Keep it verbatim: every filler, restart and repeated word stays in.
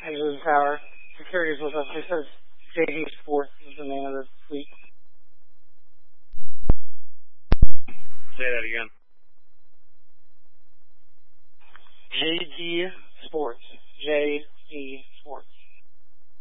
Angela Power. Securities with us. It says J D Sports is the name of the fleet. Say that again. J D Sports. J D Sports.